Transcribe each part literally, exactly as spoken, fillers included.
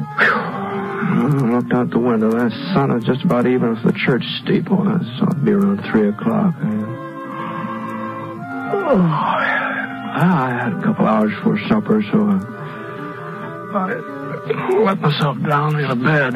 I looked out the window. That sun was just about even with the church steeple. I saw it be around three o'clock. Oh, I had a couple hours for supper, so I, I let myself down in a bed.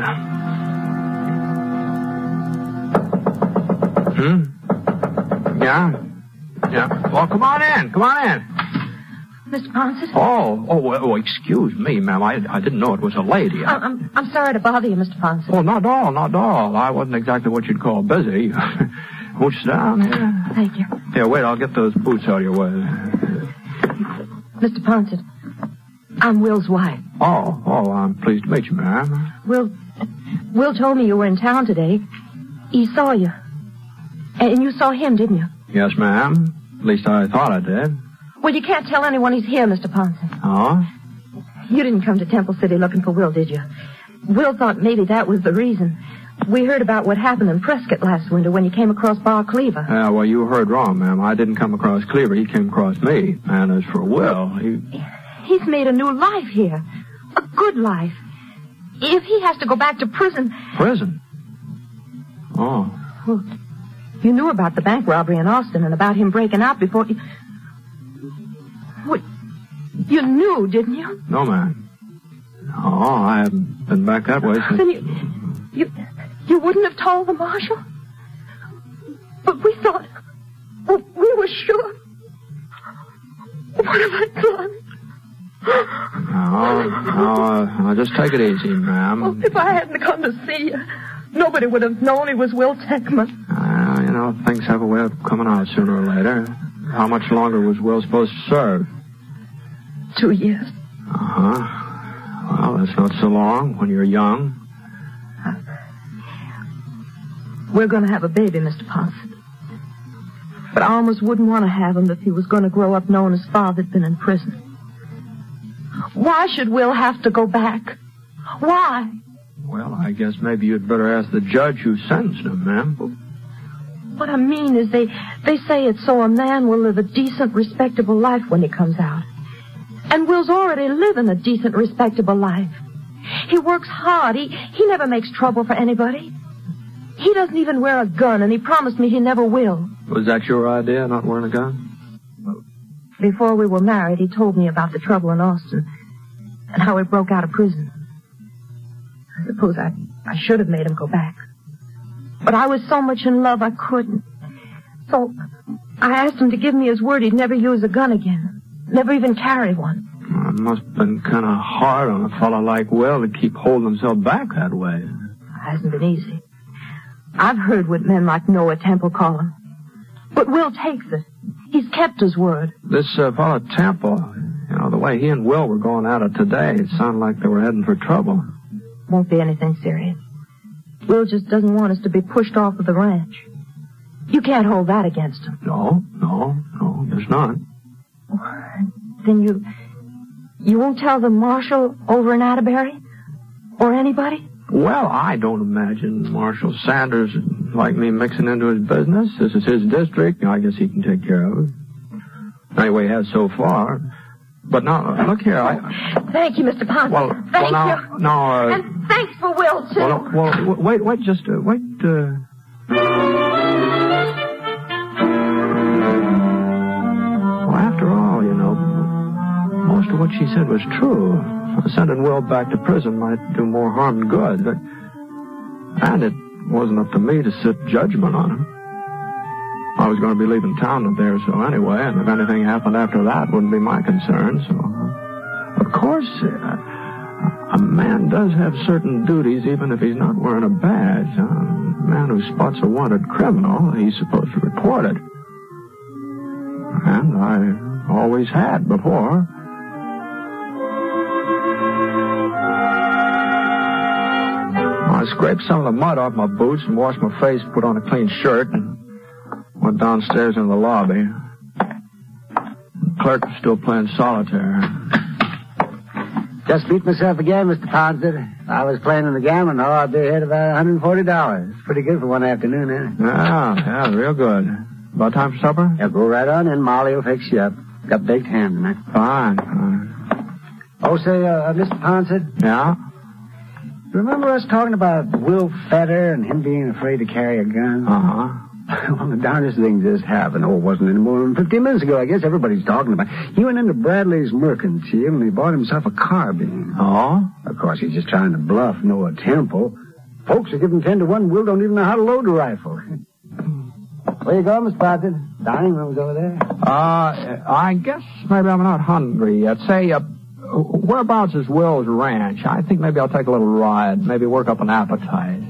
Hmm? Yeah? Yeah. Well, come on in. Come on in. Mister Ponset? Oh, oh, well, oh, excuse me, ma'am. I, I didn't know it was a lady. I, I'm I'm sorry to bother you, Mister Ponset. Oh, not at all, not at all. I wasn't exactly what you'd call busy. Won't you sit down here? Thank you. Here, wait, I'll get those boots out of your way. Mister Ponset, I'm Will's wife. Oh, oh, I'm pleased to meet you, ma'am. Will, Will told me you were in town today. He saw you. And you saw him, didn't you? Yes, ma'am. At least I thought I did. Well, you can't tell anyone he's here, Mister Ponset. Oh? You didn't come to Temple City looking for Will, did you? Will thought maybe that was the reason. We heard about what happened in Prescott last winter when you came across Bar Cleaver. Yeah, well, you heard wrong, ma'am. I didn't come across Cleaver. He came across me. And as for Will, he... He's made a new life here. A good life. If he has to go back to prison... Prison? Oh. Well, you knew about the bank robbery in Austin and about him breaking out before... You... What? You knew, didn't you? No, ma'am. No, I haven't been back that way since... Then you... You... You wouldn't have told the marshal? But we thought... Well, we were sure. What have I done? No, no, no, just take it easy, ma'am. Well, if I hadn't come to see you, nobody would have known he was Will Techman. Uh, you know, things have a way of coming out sooner or later. How much longer was Will supposed to serve? Two years. Uh-huh. Well, that's not so long when you're young. We're going to have a baby, Mister Ponset. But I almost wouldn't want to have him if he was going to grow up knowing his father'd been in prison. Why should Will have to go back? Why? Well, I guess maybe you'd better ask the judge who sentenced him, ma'am. What I mean is they, they say it's so a man will live a decent, respectable life when he comes out. And Will's already living a decent, respectable life. He works hard. He, he never makes trouble for anybody. He doesn't even wear a gun, and he promised me he never will. Was that your idea, not wearing a gun? Before we were married, he told me about the trouble in Austin and how he broke out of prison. I suppose I, I should have made him go back. But I was so much in love I couldn't. So I asked him to give me his word he'd never use a gun again. Never even carry one. Well, it must have been kind of hard on a fellow like Will to keep holding himself back that way. It hasn't been easy. I've heard what men like Noah Temple call him. But Will takes it. He's kept his word. This uh, fellow Temple, you know, the way he and Will were going at it today, it sounded like they were heading for trouble. Won't be anything serious. Will just doesn't want us to be pushed off of the ranch. You can't hold that against him. No, no, no, there's not. Then you... You won't tell the marshal over in Atterbury? Or anybody? Well, I don't imagine Marshal Sanders like me mixing into his business. This is his district. I guess he can take care of it. Anyway, he has so far. But now, look here, I... Thank you, Mister Ponset. Well, Thank well, now, you. now, uh... And thanks for Will, too. Well, well, wait, wait, just, uh, wait, uh... Well, after all, you know, most of what she said was true. Sending Will back to prison might do more harm than good. But, and it wasn't up to me to sit judgment on him. I was going to be leaving town up there, so anyway, and if anything happened after that, it wouldn't be my concern, so... Of course, uh, a man does have certain duties even if he's not wearing a badge. Uh, a man who spots a wanted criminal, he's supposed to report it. And I always had before. I scraped some of the mud off my boots and washed my face, put on a clean shirt, and went downstairs in the lobby. The clerk was still playing solitaire. Just beat myself again, Mister Ponset. If I was playing in the gambling hall, I'd be ahead about one hundred forty dollars. Pretty good for one afternoon, eh? Yeah, yeah, real good. About time for supper? Yeah, go right on in. Molly will fix you up. Got baked ham tonight. Fine, fine. Oh, say, uh, Mister Ponset. Yeah? Remember us talking about Will Fetter and him being afraid to carry a gun? Uh-huh. Well, the darndest thing just happened. Oh, it wasn't any more than fifteen minutes ago. I guess everybody's talking about it. He went into Bradley's Mercantile and he bought himself a carbine. Oh? Of course, he's just trying to bluff Noah Temple. Folks are giving ten to one. Will don't even know how to load a rifle. Where you going, Mister Parton? Dining room's over there. Uh, I guess maybe I'm not hungry yet. Say, uh, whereabouts is Will's ranch? I think maybe I'll take a little ride. Maybe work up an appetite.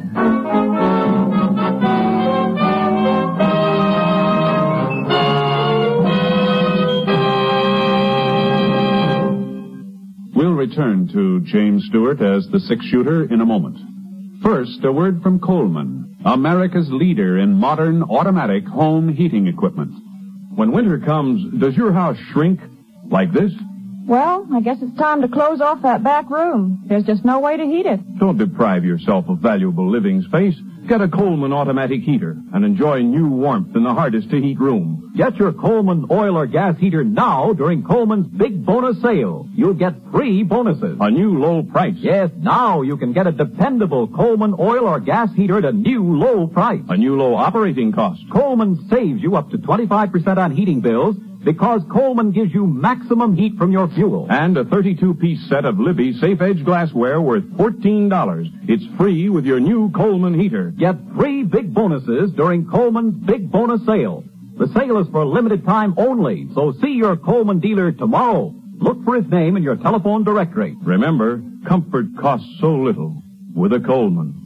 We'll return to James Stewart as the six-shooter in a moment. First, a word from Coleman, America's leader in modern automatic home heating equipment. When winter comes, does your house shrink like this? Well, I guess it's time to close off that back room. There's just no way to heat it. Don't deprive yourself of valuable living space. Get a Coleman automatic heater and enjoy new warmth in the hardest-to-heat room. Get your Coleman oil or gas heater now during Coleman's big bonus sale. You'll get three bonuses. A new low price. Yes, now you can get a dependable Coleman oil or gas heater at a new low price. A new low operating cost. Coleman saves you up to twenty-five percent on heating bills because Coleman gives you maximum heat from your fuel. And a thirty-two piece set of Libby Safe Edge glassware worth fourteen dollars. It's free with your new Coleman heater. Get three big bonuses during Coleman's big bonus sale. The sale is for a limited time only, so see your Coleman dealer tomorrow. Look for his name in your telephone directory. Remember, comfort costs so little with a Coleman.